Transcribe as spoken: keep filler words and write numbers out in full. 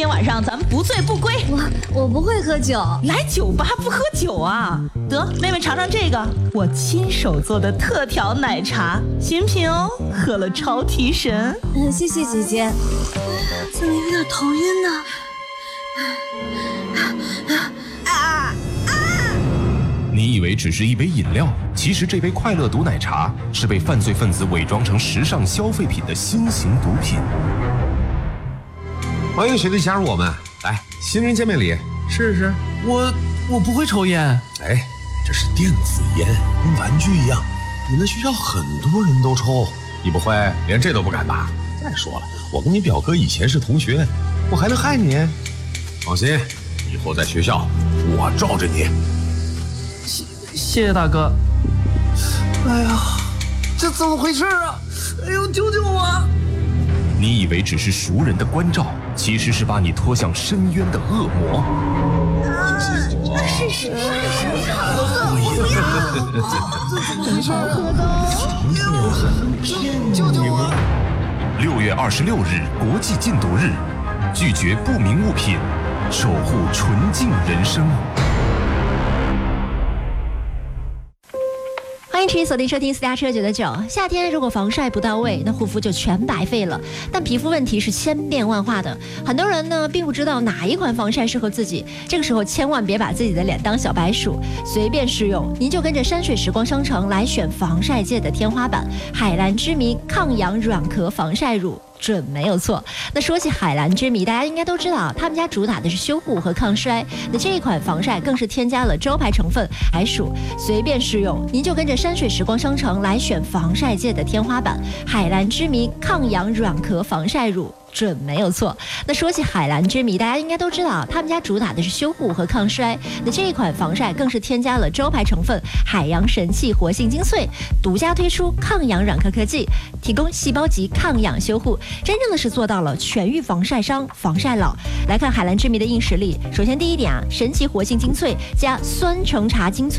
天晚上咱们不醉不归。 我我不会喝酒， 来酒吧不喝酒啊？得，妹妹尝尝这个，我亲手做的特调奶茶，新品哦，喝了超提神。 嗯，谢谢姐姐。怎么有点头晕呢？ 你以为只是一杯饮料，其实这杯快乐毒奶茶是被犯罪分子伪装成时尚消费品的新型毒品。 欢迎学弟加入我们，来，新人见面礼，试试。 我我不会抽烟。 哎，这是电子烟，跟玩具一样，你们学校很多人都抽，你不会连这都不敢吧？再说了，我跟你表哥以前是同学，我还能害你？放心，以后在学校我罩着你。 谢谢大哥。 哎呀，这怎么回事啊？哎呦，救救我！ 你以为只是熟人的关照，其实是把你拖向深渊的恶魔。 是是是是， 没事，喝的。救救我！ 六月二十六日，国际禁毒日，拒绝不明物品，守护纯净人生。 欢迎持续锁定收听私家车九九九。夏天如果防晒不到位，那护肤就全白费了。但皮肤问题是千变万化的，很多人呢并不知道哪一款防晒适合自己。这个时候千万别把自己的脸当小白鼠，随便试用。您就跟着山水时光商城来选防晒界的天花板——海蓝之谜抗氧软壳防晒乳。准没有错。那说起海蓝之谜，大家应该都知道，他们家主打的是修护和抗衰。那这一款防晒更是添加了招牌成分海薯，随便试用。您就跟着山水时光商城来选防晒界的天花板——海蓝之谜抗氧软壳防晒乳。准没有错。那说起海蓝之谜，大家应该都知道，他们家主打的是修护和抗衰。那这一款防晒更是添加了招牌成分海洋神器活性精粹，独家推出抗氧软壳科技，提供细胞级抗氧修护，真正的是做到了全域防晒伤、防晒老。来看海蓝之谜的硬实力，首先第一点啊，神奇活性精粹加酸橙茶精粹。